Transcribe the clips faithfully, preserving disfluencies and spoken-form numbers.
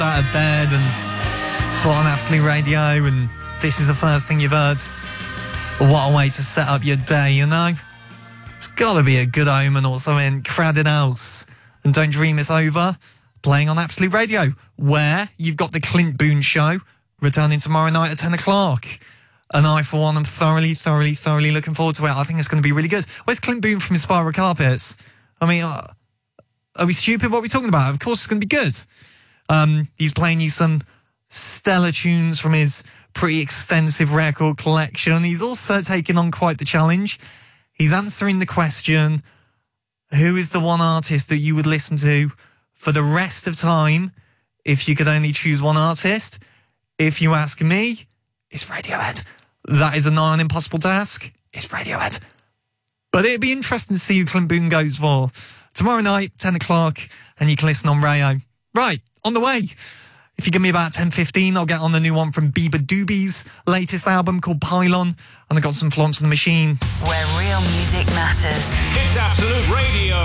out of bed and put on Absolute Radio and this is the first thing you've heard. What a way to set up your day, you know? It's got to be a good omen or something. Crowded House and Don't Dream It's Over, playing on Absolute Radio, where you've got the Clint Boone Show returning tomorrow night at ten o'clock. And I, for one, am thoroughly, thoroughly, thoroughly looking forward to it. I think it's going to be really good. Where's Clint Boone from Inspira Carpets? I mean, uh, are we stupid? What are we talking about? Of course it's going to be good. Um, he's playing you some stellar tunes from his pretty extensive record collection. He's also taking on quite the challenge. He's answering the question, who is the one artist that you would listen to for the rest of time if you could only choose one artist? If you ask me, it's Radiohead. That is a nigh on impossible task. It's Radiohead. But it'd be interesting to see who Clint Boone goes for. Tomorrow night, ten o'clock, and you can listen on Rayo. Right, on the way. If you give me about ten fifteen, I'll get on the new one from Bieber Doobie's latest album called Pylon, and I got some Florence and the Machine. Where real music matters. It's Absolute Radio.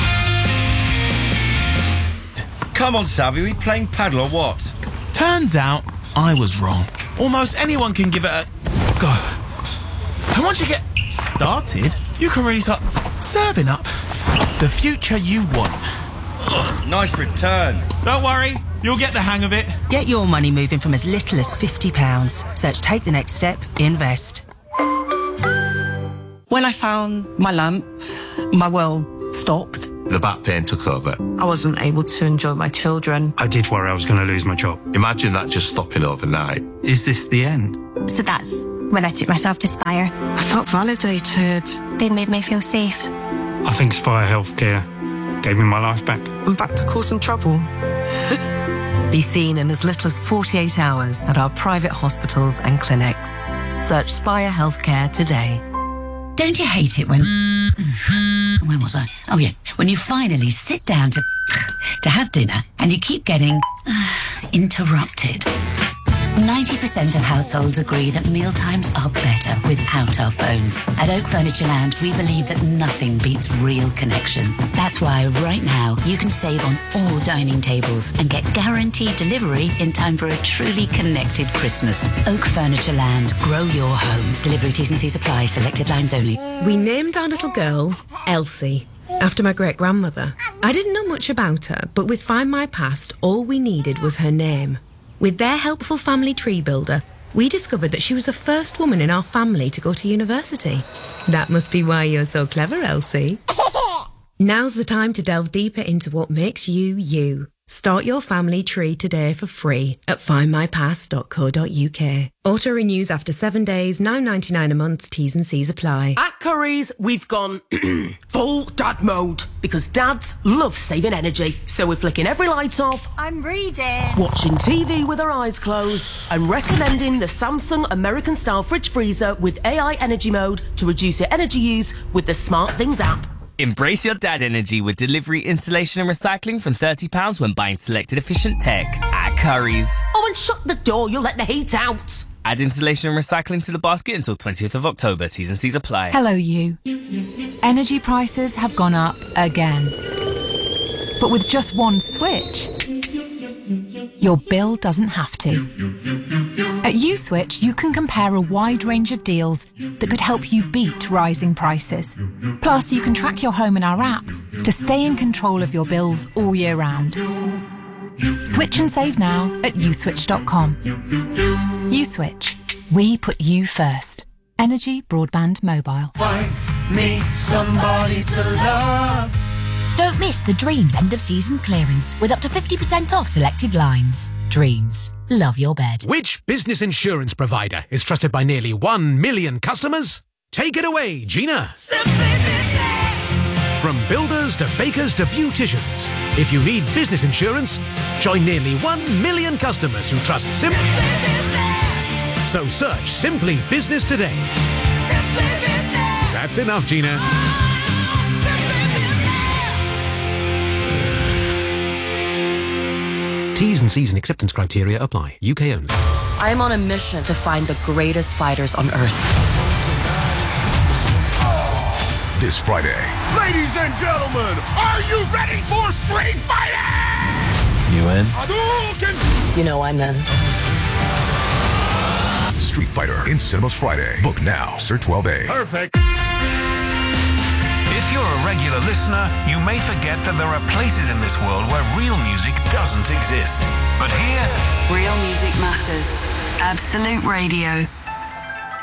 Come on, Savvy, are we playing paddle or what? Turns out, I was wrong. Almost anyone can give it a go. And once you get started, you can really start serving up the future you want. Ugh, nice return. Don't worry, you'll get the hang of it. Get your money moving from as little as fifty pounds. Search Take the Next Step, Invest. When I found my lamp, my world stopped. The back pain took over. I wasn't able to enjoy my children. I did worry I was going to lose my job. Imagine that just stopping overnight. Is this the end? So that's when I took myself to Spire. I felt validated. They made me feel safe. I think Spire Healthcare gave me my life back. I'm back to causing trouble. Be seen in as little as forty-eight hours at our private hospitals and clinics. Search Spire Healthcare today. Don't you hate it when... Where was I? Oh, yeah. When you finally sit down to... to have dinner and you keep getting... interrupted. ninety percent of households agree that mealtimes are better without our phones. At Oak Furniture Land, we believe that nothing beats real connection. That's why right now you can save on all dining tables and get guaranteed delivery in time for a truly connected Christmas. Oak Furniture Land. Grow your home. Delivery T's and C's apply. Selected lines only. We named our little girl Elsie, after my great-grandmother. I didn't know much about her, but with Find My Past, all we needed was her name. With their helpful family tree builder, we discovered that she was the first woman in our family to go to university. That must be why you're so clever, Elsie. Now's the time to delve deeper into what makes you, you. Start your family tree today for free at find my past dot co dot uk. Auto renews after seven days, nine ninety-nine a month, T's and C's apply. At Curry's, we've gone full dad mode because dads love saving energy. So we're flicking every light off. I'm reading. Watching T V with our eyes closed and recommending the Samsung American Style Fridge Freezer with A I Energy Mode to reduce your energy use with the Smart Things app. Embrace your dad energy with delivery, installation and recycling from thirty pounds when buying selected efficient tech at Curry's. Oh, and shut the door, you'll let the heat out. Add installation and recycling to the basket until twentieth of October. T's and C's apply. Hello, you. Energy prices have gone up again. But with just one switch, your bill doesn't have to. At USwitch, you can compare a wide range of deals that could help you beat rising prices. Plus, you can track your home in our app to stay in control of your bills all year round. Switch and save now at uswitch dot com. USwitch. We put you first. Energy, broadband, mobile. Find me somebody to love. Don't miss the Dreams end of season clearance with up to fifty percent off selected lines. Dreams. Love your bed. Which business insurance provider is trusted by nearly one million customers? Take it away, Gina. Simply Business. From builders to bakers to beauticians, if you need business insurance, join nearly one million customers who trust Simply Business. So search Simply Business today. Simply Business. That's enough, Gina. T's and C's and acceptance criteria apply. U K only. I am on a mission to find the greatest fighters on Earth. This Friday. Ladies and gentlemen, are you ready for Street Fighting? You in? You know I'm in. Street Fighter in cinemas Friday. Book now. Sir twelve A. Perfect. If you're a regular listener, you may forget that there are places in this world where real music doesn't exist. But here, Real music matters. Absolute Radio.